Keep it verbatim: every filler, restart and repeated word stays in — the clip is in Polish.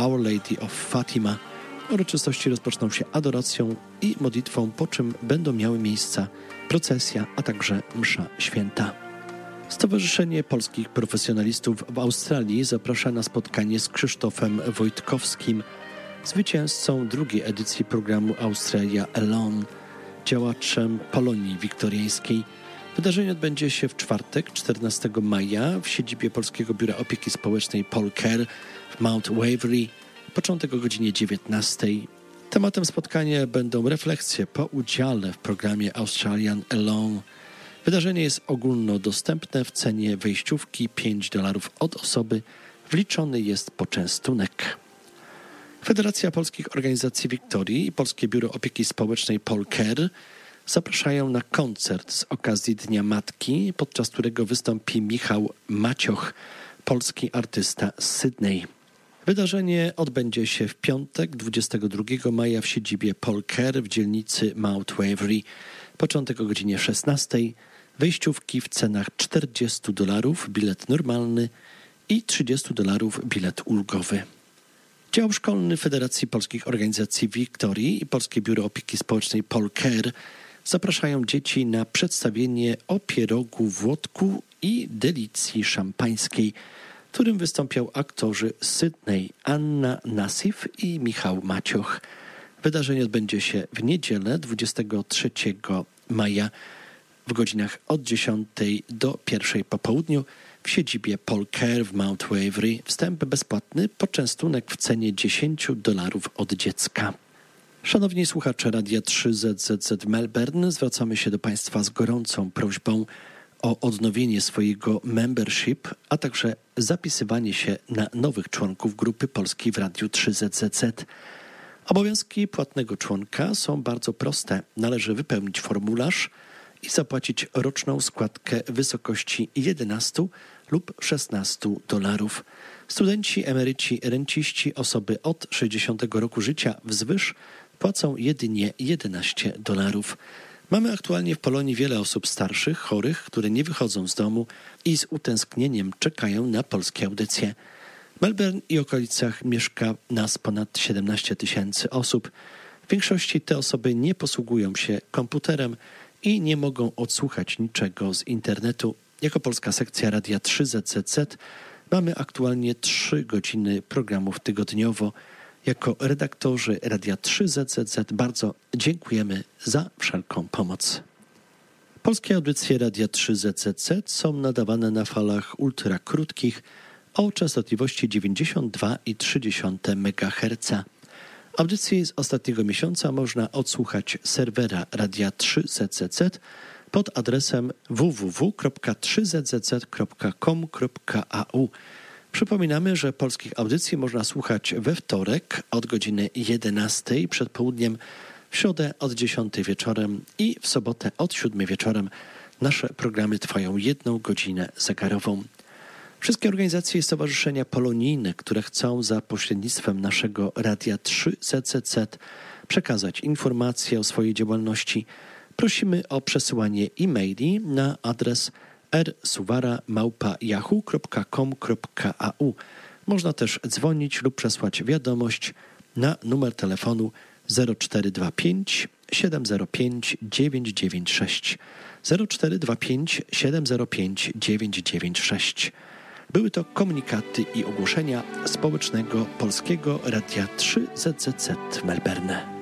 Our Lady of Fatima. Uroczystości rozpoczną się adoracją i modlitwą, po czym będą miały miejsce procesja, a także msza święta. Stowarzyszenie Polskich Profesjonalistów w Australii zaprasza na spotkanie z Krzysztofem Wojtkowskim, zwycięzcą drugiej edycji programu Australia Alone, działaczem Polonii Wiktoriańskiej. Wydarzenie odbędzie się w czwartek, czternastego maja w siedzibie Polskiego Biura Opieki Społecznej Paul Care w Mount Waverley. Początek o godzinie dziewiętnastej. Tematem spotkania będą refleksje po udziale w programie Australian Alone. Wydarzenie jest ogólnodostępne w cenie wejściówki pięć dolarów od osoby. Wliczony jest poczęstunek. Federacja Polskich Organizacji Wiktorii i Polskie Biuro Opieki Społecznej Paul Care zapraszają na koncert z okazji Dnia Matki, podczas którego wystąpi Michał Macioch, polski artysta z Sydney. Wydarzenie odbędzie się w piątek, dwudziestego drugiego maja w siedzibie Paul Care w dzielnicy Mount Waverley. Początek o godzinie szesnastej. Wejściówki w cenach czterdzieści dolarów, bilet normalny i trzydzieści dolarów, bilet ulgowy. Dział Szkolny Federacji Polskich Organizacji Wiktorii i Polskie Biuro Opieki Społecznej Paul Care zapraszają dzieci na przedstawienie o pierogu włodku i delicji szampańskiej, w którym wystąpią aktorzy z Sydney Anna Nassif i Michał Macioch. Wydarzenie odbędzie się w niedzielę dwudziestego trzeciego maja w godzinach od dziesiątej do pierwszej po południu w siedzibie Paul Care w Mount Waverley. Wstęp bezpłatny, poczęstunek w cenie dziesięć dolarów od dziecka. Szanowni słuchacze Radia trzy Z Z Z Melbourne, zwracamy się do Państwa z gorącą prośbą o odnowienie swojego membership, a także zapisywanie się na nowych członków grupy Polski w Radiu trzy Z Z Z. Obowiązki płatnego członka są bardzo proste. Należy wypełnić formularz i zapłacić roczną składkę w wysokości jedenaście lub szesnaście dolarów. Studenci, emeryci, renciści, osoby od sześćdziesiątego roku życia wzwyż płacą jedynie jedenaście dolarów. Mamy aktualnie w Polonii wiele osób starszych, chorych, które nie wychodzą z domu i z utęsknieniem czekają na polskie audycje. W Melbourne i okolicach mieszka nas ponad siedemnaście tysięcy osób. W większości te osoby nie posługują się komputerem i nie mogą odsłuchać niczego z internetu. Jako polska sekcja Radia trzy Z Z Z mamy aktualnie trzy godziny programów tygodniowo. Jako redaktorzy Radia trzy Z Z Z bardzo dziękujemy za wszelką pomoc. Polskie audycje Radia trzy Z Z Z są nadawane na falach ultrakrótkich o częstotliwości dziewięćdziesiąt dwa i trzy dziesiąte megaherca. Audycje z ostatniego miesiąca można odsłuchać z serwera Radia trzy Z Z Z pod adresem w w w kropka trzy z z z kropka com kropka a u. Przypominamy, że polskich audycji można słuchać we wtorek od godziny jedenastej przed południem, w środę od dziesiątej wieczorem i w sobotę od siódmej wieczorem. Nasze programy trwają jedną godzinę zegarową. Wszystkie organizacje i stowarzyszenia polonijne, które chcą za pośrednictwem naszego Radia trzy Z Z Z przekazać informacje o swojej działalności, prosimy o przesyłanie e-maili na adres r suwara małpa yahoo kropka com kropka a u. Można też dzwonić lub przesłać wiadomość na numer telefonu zero cztery dwa pięć siedem zero pięć dziewięć dziewięć sześć zero cztery dwa pięć siedem zero pięć dziewięć dziewięć sześć. Były to komunikaty i ogłoszenia społecznego Polskiego Radia trzy Z Z Z w Melbourne.